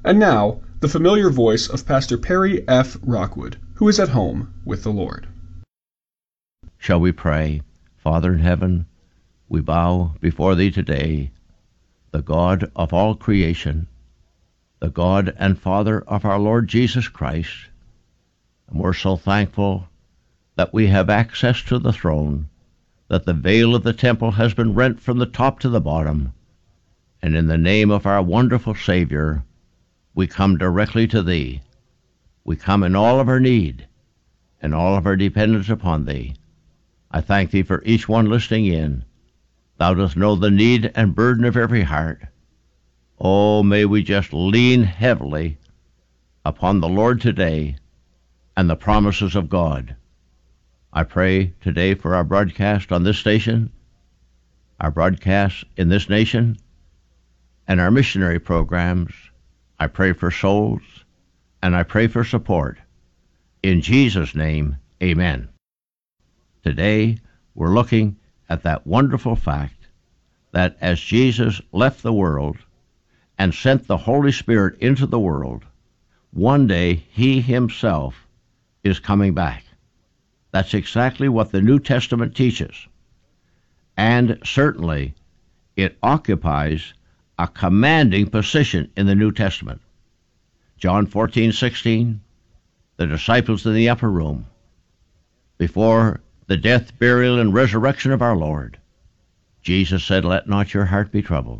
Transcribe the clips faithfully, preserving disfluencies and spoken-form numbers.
And now, the familiar voice of Pastor Perry F. Rockwood, who is at home with the Lord. Shall we pray? Father in heaven, we bow before Thee today, the God of all creation, the God and Father of our Lord Jesus Christ, and we're so thankful that we have access to the throne, that the veil of the temple has been rent from the top to the bottom, and in the name of our wonderful Savior, we come directly to Thee. We come in all of our need and all of our dependence upon Thee. I thank Thee for each one listening in. Thou dost know the need and burden of every heart. Oh, may we just lean heavily upon the Lord today and the promises of God. I pray today for our broadcast on this station, our broadcasts in this nation, and our missionary programs. I pray for souls, and I pray for support. In Jesus' name, amen. Today, we're looking at that wonderful fact that as Jesus left the world and sent the Holy Spirit into the world, one day He Himself is coming back. That's exactly what the New Testament teaches. And certainly, it occupies a commanding position in the New Testament. John fourteen sixteen, the disciples in the upper room, before the death, burial, and resurrection of our Lord, Jesus said, "Let not your heart be troubled."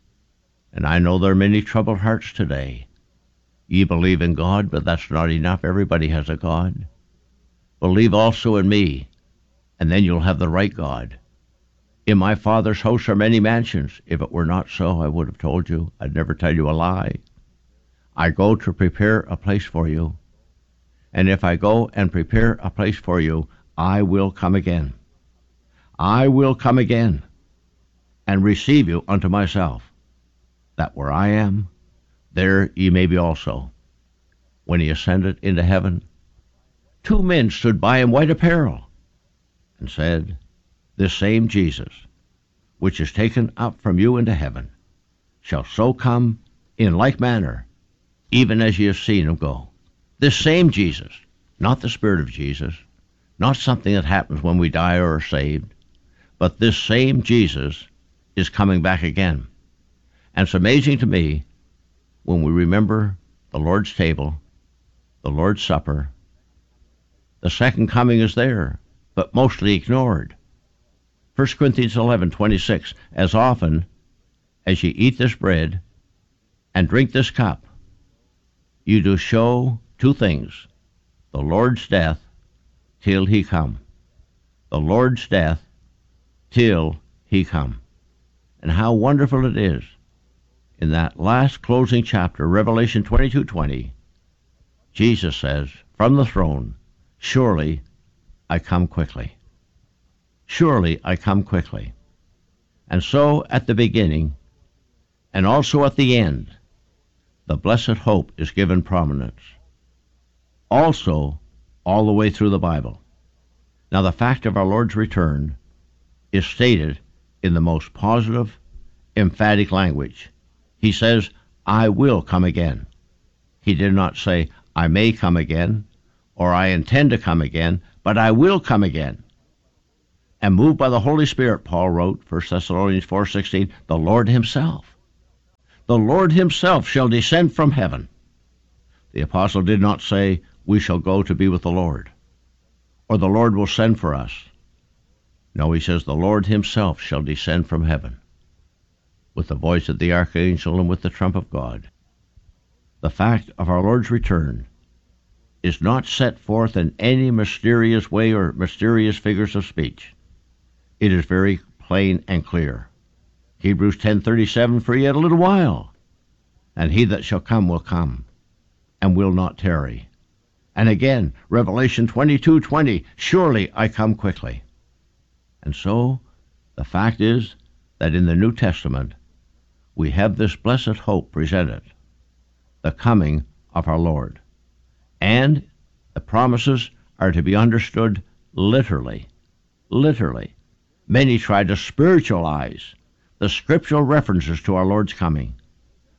And I know there are many troubled hearts today. Ye believe in God, but that's not enough. Everybody has a God. Believe also in me, and then you'll have the right God. In my Father's house are many mansions. If it were not so, I would have told you. I'd never tell you a lie. I go to prepare a place for you. And if I go and prepare a place for you, I will come again. I will come again and receive you unto myself, that where I am, there ye may be also. When He ascended into heaven, two men stood by in white apparel and said, "This same Jesus, which is taken up from you into heaven, shall so come in like manner, even as ye have seen Him go." This same Jesus, not the Spirit of Jesus, not something that happens when we die or are saved, but this same Jesus is coming back again. And it's amazing to me when we remember the Lord's table, the Lord's Supper. The second coming is there, but mostly ignored. First Corinthians eleven twenty-six, as often as ye eat this bread and drink this cup, you do show two things, the Lord's death till He come. The Lord's death till He come. And how wonderful it is in that last closing chapter, Revelation twenty-two twenty, Jesus says from the throne, "Surely I come quickly. Surely I come quickly." And so at the beginning and also at the end, the blessed hope is given prominence. Also, all the way through the Bible. Now, the fact of our Lord's return is stated in the most positive, emphatic language. He says, "I will come again." He did not say, "I may come again," or "I intend to come again," but "I will come again." And moved by the Holy Spirit, Paul wrote, First Thessalonians four sixteen, the Lord Himself. The Lord Himself shall descend from heaven. The apostle did not say, "We shall go to be with the Lord," or "The Lord will send for us." No, he says, "The Lord Himself shall descend from heaven with the voice of the archangel and with the trump of God." The fact of our Lord's return is not set forth in any mysterious way or mysterious figures of speech. It is very plain and clear. Hebrews ten thirty-seven, "For yet a little while, and He that shall come will come, and will not tarry." And again, Revelation twenty-two twenty, "Surely I come quickly." And so, the fact is that in the New Testament, we have this blessed hope presented, the coming of our Lord. And the promises are to be understood literally. Literally. Many try to spiritualize the scriptural references to our Lord's coming.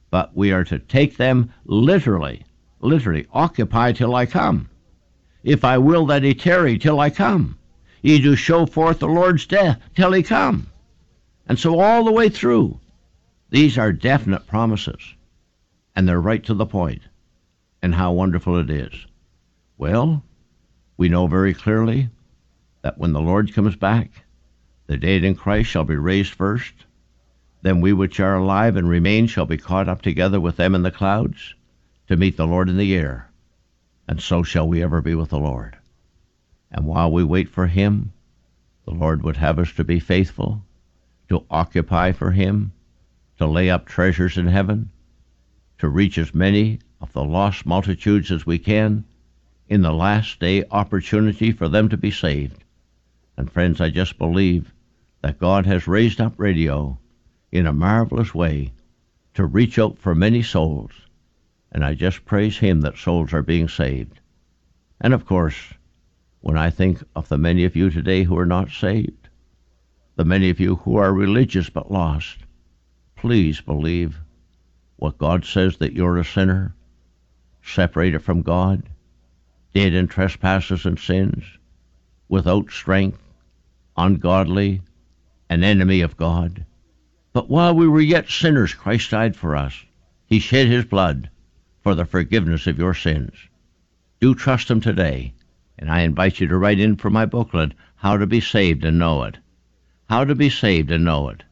but we are to take them literally, literally, occupy till I come. If I will that he tarry till I come, ye do show forth the Lord's death till he come. And so all the way through, these are definite promises, and they're right to the point. And how wonderful it is. Well, we know very clearly that when the Lord comes back, the dead in Christ shall be raised first. Then we which are alive and remain shall be caught up together with them in the clouds to meet the Lord in the air. And so shall we ever be with the Lord. And while we wait for him, the Lord would have us to be faithful, to occupy for him, to lay up treasures in heaven, to reach as many of the lost multitudes as we can in the last day opportunity for them to be saved. And friends, I just believe that God has raised up radio in a marvelous way to reach out for many souls. And I just praise him that souls are being saved. And of course, when I think of the many of you today who are not saved, the many of you who are religious but lost, please believe what God says, that you're a sinner, separated from God, dead in trespasses and sins, without strength, ungodly, an enemy of God. But while we were yet sinners, Christ died for us. He shed his blood for the forgiveness of your sins. Do trust him today, and I invite you to write in for my booklet, How to Be Saved and Know It. How to Be Saved and Know It.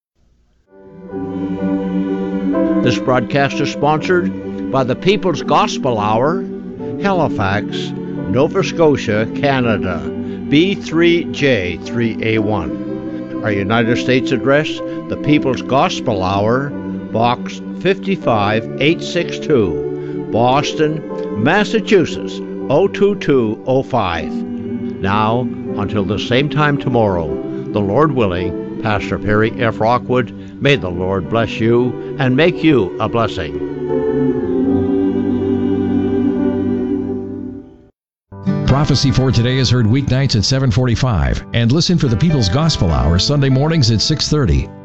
This broadcast is sponsored by the People's Gospel Hour, Halifax, Nova Scotia, Canada, B three J three A one. Our United States address, the People's Gospel Hour, Box fifty-five eight sixty-two, Boston, Massachusetts, zero two two zero five. Now, until the same time tomorrow, the Lord willing, Pastor Perry F. Rockwood, may the Lord bless you and make you a blessing. Prophecy for Today is heard weeknights at seven forty-five and listen for the People's Gospel Hour Sunday mornings at six thirty.